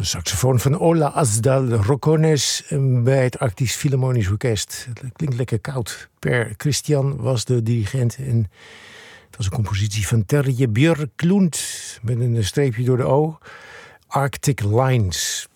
saxofoon van Ola Asdal Rocones bij het Arctisch Philharmonisch Orkest. Dat klinkt lekker koud. Per Christian was de dirigent en het was een compositie van Terje Björklund met een streepje door de O. Arctic Lines.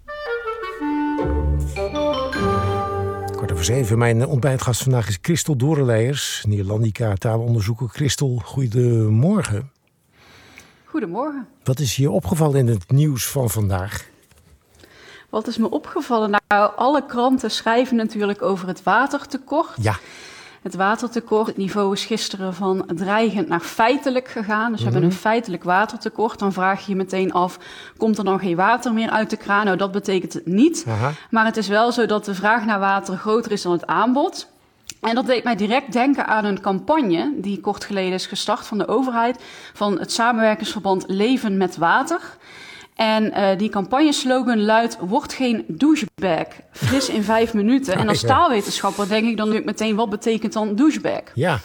7:15. Mijn ontbijtgast vandaag is Christel Dorenleijers, Neerlandica taalonderzoeker. Christel, goedemorgen. Goedemorgen. Wat is je opgevallen in het nieuws van vandaag? Wat is me opgevallen? Nou, alle kranten schrijven natuurlijk over het watertekort. Ja. Het watertekort, het niveau is gisteren van dreigend naar feitelijk gegaan. Dus we hebben een feitelijk watertekort. Dan vraag je je meteen af, komt er dan geen water meer uit de kraan? Nou, dat betekent het niet. Aha. Maar het is wel zo dat de vraag naar water groter is dan het aanbod. En dat deed mij direct denken aan een campagne die kort geleden is gestart van de overheid, van het samenwerkingsverband Leven met Water. En die campagneslogan luidt: word geen douchebag, fris in 5 minuten. En als taalwetenschapper denk ik dan meteen, wat betekent dan douchebag? Ja.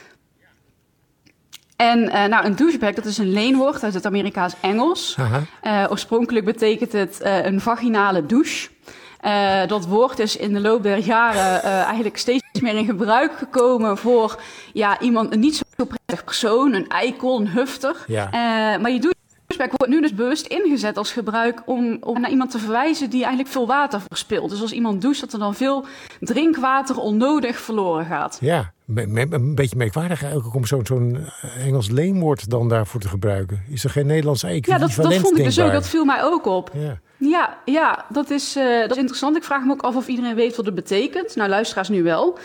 En een douchebag, dat is een leenwoord uit het Amerikaans Engels. Oorspronkelijk betekent het een vaginale douche. Dat woord is in de loop der jaren eigenlijk steeds meer in gebruik gekomen voor iemand, een niet zo prettig persoon, een eikel, een hufter. Ja. Maar die douchebag wordt nu dus bewust ingezet als gebruik om naar iemand te verwijzen die eigenlijk veel water verspilt. Dus als iemand doucht, dat er dan veel drinkwater onnodig verloren gaat. Ja, een beetje merkwaardig eigenlijk om zo'n Engels leenwoord dan daarvoor te gebruiken. Is er geen Nederlandse equivalent denkbaar? Ja, dat vond ik dus ook. Dat viel mij ook op. Ja. Ja, dat is interessant. Ik vraag me ook af of iedereen weet wat het betekent. Nou, luisteraars nu wel.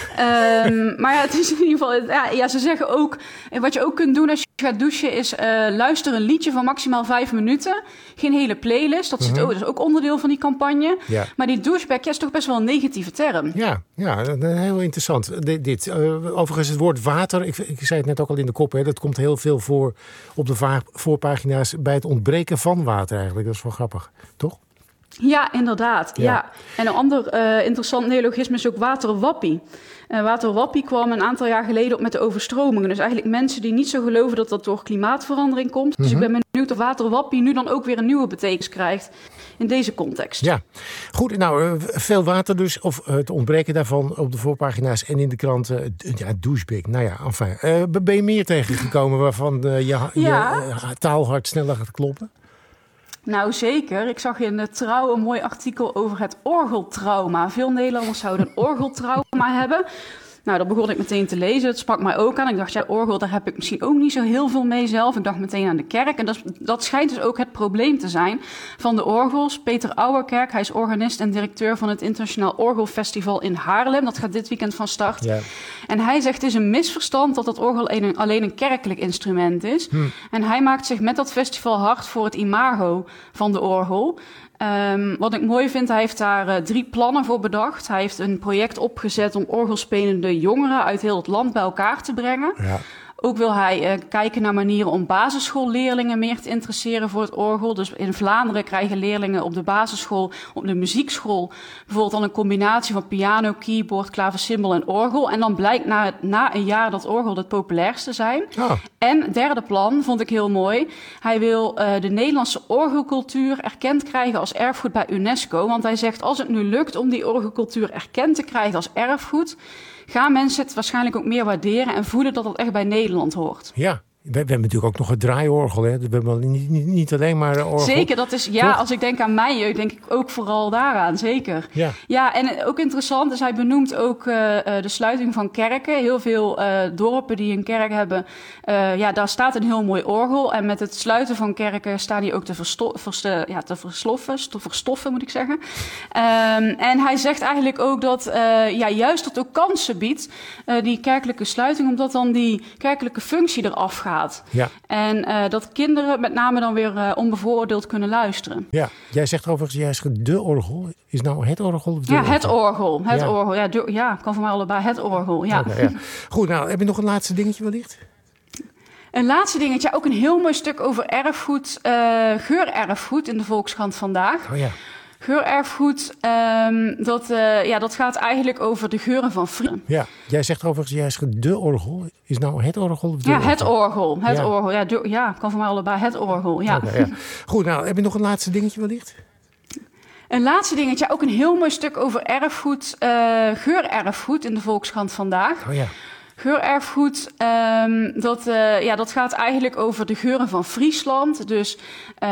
Maar ja, het is in ieder geval... Ja, ze zeggen ook... En wat je ook kunt doen als je gaat douchen is... luister een liedje van maximaal 5 minuten. Geen hele playlist. Dat is ook onderdeel van die campagne. Ja. Maar die douchebag is toch best wel een negatieve term. Ja, heel interessant. Overigens het woord water... Ik zei het net ook al in de kop. Hè, dat komt heel veel voor op de voorpagina's... bij het ontbreken van water eigenlijk. Dat is wel grappig. Toch? Ja, inderdaad. Ja. En een ander interessant neologisme is ook waterwappie. Waterwappie kwam een aantal jaar geleden op met de overstromingen. Dus eigenlijk mensen die niet zo geloven dat dat door klimaatverandering komt. Dus ik ben benieuwd of waterwappie nu dan ook weer een nieuwe betekenis krijgt in deze context. Ja, goed. Nou, veel water dus, of het ontbreken daarvan op de voorpagina's en in de kranten. Douchebag. Nou ja, enfin. Ben je meer tegengekomen waarvan je taalhart sneller gaat kloppen? Nou, zeker. Ik zag in Trouw een mooi artikel over het orgeltrauma. Veel Nederlanders zouden een orgeltrauma hebben. Nou, dat begon ik meteen te lezen. Het sprak mij ook aan. Ik dacht, orgel, daar heb ik misschien ook niet zo heel veel mee zelf. Ik dacht meteen aan de kerk. En dat schijnt dus ook het probleem te zijn van de orgels. Peter Ouwerkerk, hij is organist en directeur van het Internationaal Orgelfestival in Haarlem. Dat gaat dit weekend van start. Ja. En hij zegt, het is een misverstand dat het orgel alleen een kerkelijk instrument is. En hij maakt zich met dat festival hard voor het imago van de orgel. Wat ik mooi vind, hij heeft daar 3 plannen voor bedacht. Hij heeft een project opgezet om orgelspelende jongeren uit heel het land bij elkaar te brengen. Ja. Ook wil hij kijken naar manieren om basisschoolleerlingen meer te interesseren voor het orgel. Dus in Vlaanderen krijgen leerlingen op de basisschool, op de muziekschool, bijvoorbeeld al een combinatie van piano, keyboard, klavecimbal en orgel. En dan blijkt na een jaar dat orgel het populairste zijn. Oh. En derde plan, vond ik heel mooi. Hij wil de Nederlandse orgelcultuur erkend krijgen als erfgoed bij UNESCO. Want hij zegt, als het nu lukt om die orgelcultuur erkend te krijgen als erfgoed, gaan mensen het waarschijnlijk ook meer waarderen en voelen dat het echt bij Nederland hoort. Ja. We hebben natuurlijk ook nog het draaiorgel. Hè? We hebben niet alleen maar orgel. Zeker, dat is als ik denk aan mijn jeugd, denk ik ook vooral daaraan, zeker. Ja, en ook interessant is, hij benoemt ook de sluiting van kerken. Heel veel dorpen die een kerk hebben, daar staat een heel mooi orgel. En met het sluiten van kerken staan die ook te verstoffen, moet ik zeggen. En hij zegt eigenlijk ook dat juist dat ook kansen biedt, die kerkelijke sluiting, omdat dan die kerkelijke functie eraf gaat. Ja. En dat kinderen met name dan weer onbevooroordeeld kunnen luisteren. Ja, jij zegt overigens juist de orgel. Is nou het orgel of de orgel? Het orgel. Het orgel. Ja, kan voor mij allebei het orgel. Ja. Okay, ja. Goed, nou, heb je nog een laatste dingetje wellicht? Een laatste dingetje, ook een heel mooi stuk over erfgoed, geurerfgoed in de Volkskrant vandaag. Oh ja. Geurerfgoed, dat gaat eigenlijk over de geuren van Friesland. Ja, jij zegt overigens juist de orgel. Is nou het orgel of de orgel? Het orgel. Het kan voor mij allebei het orgel, ja. Okay, ja. Goed, nou, heb je nog een laatste dingetje wellicht? Een laatste dingetje, ook een heel mooi stuk over erfgoed, geurerfgoed in de Volkskrant vandaag. Oh ja. Geurerfgoed, dat gaat eigenlijk over de geuren van Friesland. Dus